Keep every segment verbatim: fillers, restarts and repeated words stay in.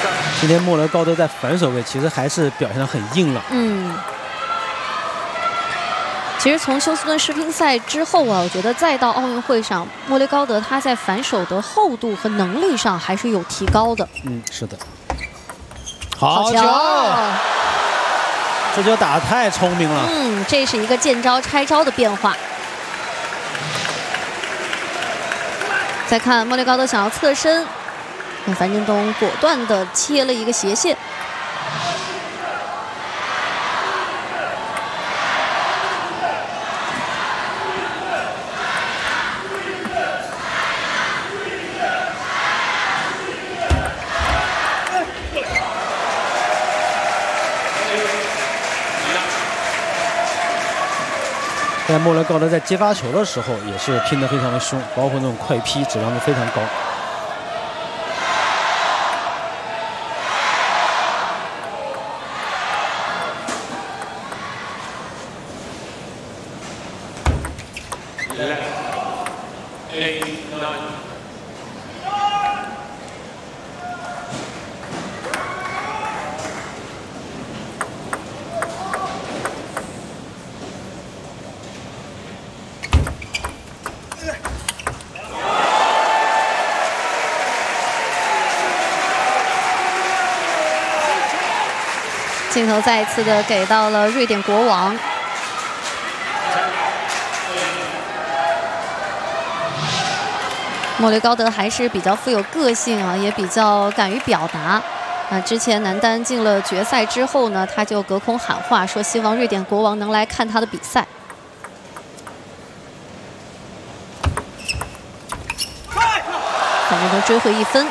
今天莫雷高德在反手位其实还是表现得很硬朗。 嗯。 其实从休斯顿世乒赛之后啊，我觉得再到奥运会上，莫雷高德他在反手的厚度和能力上还是有提高的。 嗯，是的。好球！这球打得太聪明了。 嗯，这是一个见招拆招的变化。再看莫雷高德想要侧身，樊振东果断的切了一个斜线。 但莫雷高德在接发球的时候也是拼得非常的凶，包括那种快劈质量都非常高。 镜头再一次的给到了瑞典国王。莫雷高德还是比较富有个性啊，也比较敢于表达。那之前男单进了决赛之后呢，他就隔空喊话说，希望瑞典国王能来看他的比赛。樊振东追回一分。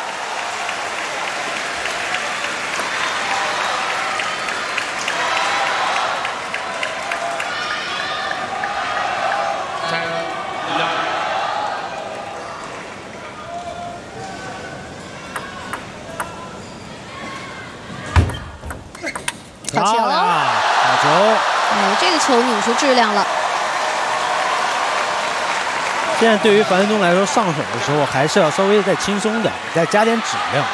好球！ 好球！ 哎，这个球拧出质量了。 现在对于樊振东来说，上手的时候还是要稍微再轻松点，再加点质量。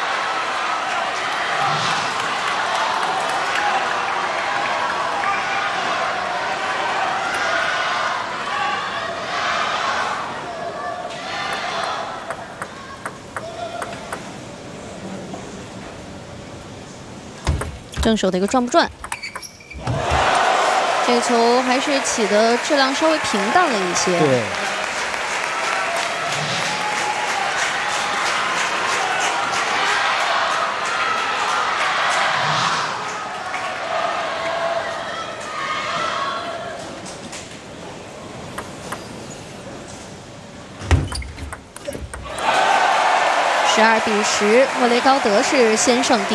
正手的一个转不转，这个球还是起的质量稍微平淡了一些。 对。 十二比十，莫雷高德是先胜第。